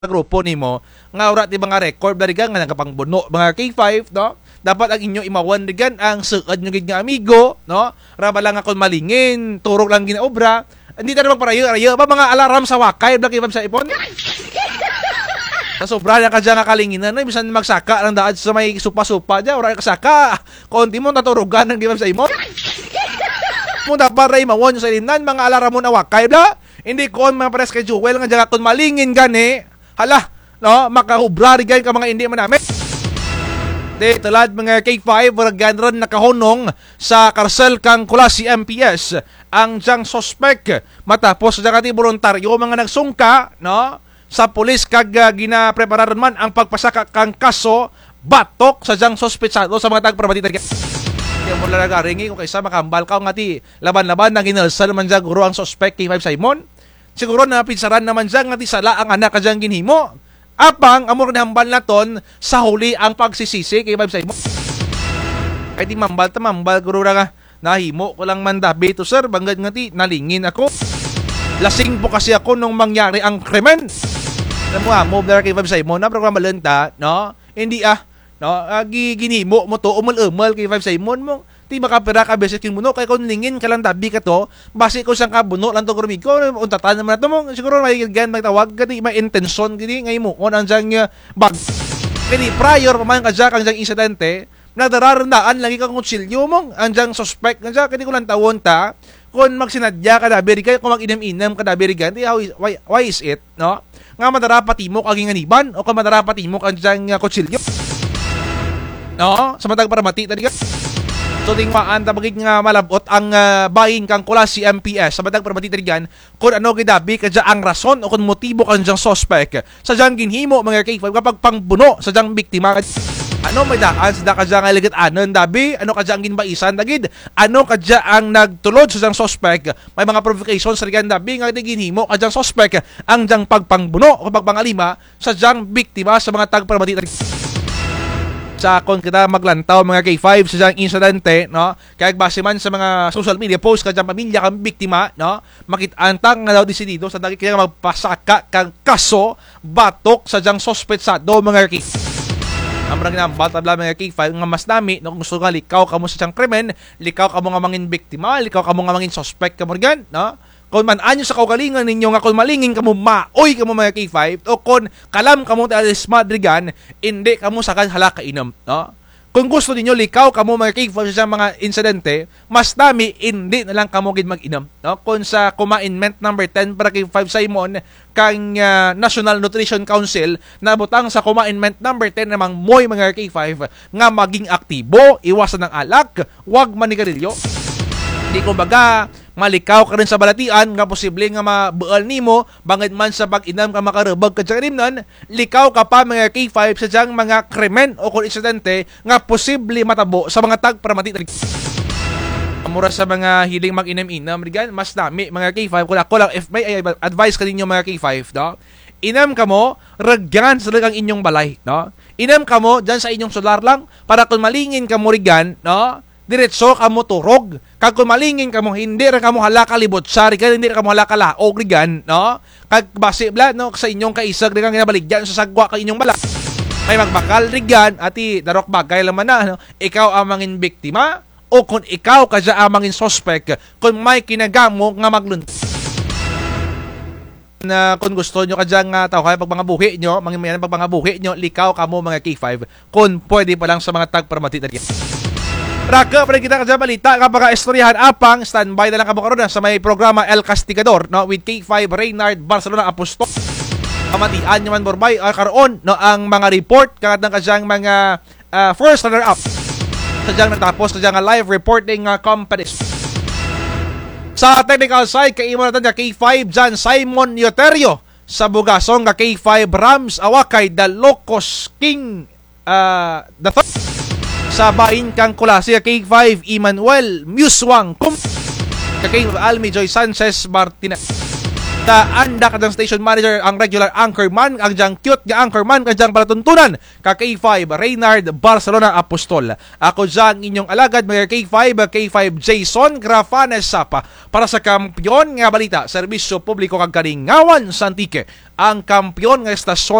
grupo nimo nga ora ti mga record darigan nga nagapangbuno mga K5 no, dapat ang inyo imawan digan ang suod nyo gid nga amigo no, raba lang akon malingin turok lang ginaobra hindi ta magparayo ba mga alarm sa wakay blaki sa ipon sa sobra na kadya nga kalinginan no, bisan magsaka lang daan sa may supa-supa dya ora kasaka konti mo naturugan ng gibam sa imo mo dapat ray mawon sa limnan mga alarm mo na wakay da hindi kon mga pre-schedule nga dyan akon malingin gani hala, no, makahubrari kayo ka mga hindi manamit. De, tulad mga K5, waragyan ron nakahunong sa karsel kang Kulasi MPS ang diyang sospek matapos sa kati voluntaryo mga nagsungka, no, sa pulis kag ginaprepararon man ang pagpasaka kang kaso batok sa diyang sospetsado sa mga tagparabatid. Kaya mo lang nagaringi kung kaysa makambal ka nga ti laban-laban na ginalsal man dyan guro ang sospek K5 Simon. Siguro na pinsaran naman dyan nga ti sala ang anak ka dyan ginhimo. Apang amor na hambal naton sa huli ang pagsisisi kay Vibe Simon. Kaya di mambal guro na nga nahimo ko lang mandabi to sir banggad nga ti nalingin ako. Lasing po kasi ako nung mangyari ang krimen. Alam mo move na kay Vibe Simon na programa lenta no? Hindi no? Ginhimo mo to umul-umul kay Vibe Simon mo. Ti makapira ka beses kin muno kay kun lingin ka lang tabi ka to base ko sang kabuno lang to gurmi ko untatan naman nato mo siguro may gan magtawag kani may intention gini ngay mo on ang jang bag kani prior pa man ka ja kang jang insidente nadararandaan lagi kang kutsilyo mo ang jang suspect nga kani ko lang tawon ta kun magsinadya ka da beri kay kung mag-inam-inam ka da beri gan why is it no nga madarapati mo kaging ganiban o ka madarapati mo kang jang kutsilyo no sa matag para mati tadi ka. So tingmaan tabagig nga malabot ang bayin kang Kulasi MPS sa badag permatitirigan kung ano gidabi kadya ang rason o kung motibo kan dyang sospek sa dyang ginhimo mga K5 kapag pangbuno sa dyang biktima. Ano may daan sa kadya nga ligat anon dabi ano kadya ang ginbaisan dagid ano kadya ang nagtulod sa dyang sospek may mga provocations sa rigan dabi nga ginhimo kadyang sospek ang dyang pagpangbuno o pagpangalima sa dyang biktima sa mga tag permatitirigan. Sa akon kita maglantaw mga K5 sa diyang insidente, no? Kaya base man sa mga social media post kang pamilya kang biktima, no? Makitantang nga daw disidido sa dagi kaya magpasaka kang kaso batok sa diyang sospetsado mga K5. Amrang nambal tabla mga K5 nga mas nami no kung gusto nga likaw kamo sa diyang krimen, likaw kamo nga mangin biktima, likaw kamo nga mangin suspect kamo gan, no? Kung man anyo sa kaugalingan ninyo nga kung malingin kamo maoy kamo mga K5 o kung kalam kamo talis madrigan hindi kamo sakan halaka inom no kung gusto ninyo likaw kamo mga K5 sa mga insidente mas dami hindi na lang kamo gid mag-inom no kung sa Commandment number 10 para K5 Simon kang National Nutrition Council na butang sa Commandment number 10 namang moy mga K5 nga maging aktibo iwasan ng alak wag manigarilyo di kumbaga malikaw ka rin sa balatian nga posible nga mabual nimo bangad man sa pag-inam ka makarubag ka dyan rimnan likaw ka pa mga K5 sa diyang mga krimen o kung insidente nga posible matabo sa mga tagparamati mura sa mga hiling mag-inam-inam mas dami mga K5 kung ako lang if may advice ka ninyo mga K5 no? Inam ka mo ragyan sa lagang inyong balay no? Inam ka mo dyan sa inyong solar lang para kung malingin ka mo rigan no? Diretso kamo turog kag kumalingin kamo hindi ra kamo halaka libot sari kag hindi ra kamo halaka laog rigan no kag base bla no sa inyong kaisag rigan ginabaligyan sa sagwa kag inyong bala may magbakal rigan ati darok bagay laman na no? Ikaw ang mangin biktima o kung ikaw kadya ang mangin suspect kung may kinagamo nga maglunt na kung gusto nyo kadya nga tao kaya pag mga buhi nyo mangin pag mga buhi nyo likaw kamo mga K5 kung pwede pa lang sa mga tagparamati Raka, pwede kita kadya balita kapag istoryahan apang standby na lang kamo karon sa may programa El Castigador no with K5 Reynard Barcelona Apostol. Kamatian nyo man borbay karon no ang mga report kadang kadyang mga first runner up. Kadyang natapos kadyang live reporting companies. Sa technical side kay imo natin K5 John Simon Yoterio sa bugasong ka K5 Rams Awakay the Locos King the sa bain kang Kulasi K5 Emmanuel Muswang Kum K5 Almi Joy Sanchez Martinez anda kadang station manager ang regular anchorman, ang diyang cute nga anchorman, ang diyang palatuntunan, ka K5 Reynard Barcelona Apostol. Ako diyang inyong alagad, mga K5 Jason Grafanes Sapa, para sa kampyon nga balita, serbisyo publiko kag kalingawan sa Antique, ang kampyon nga estasyon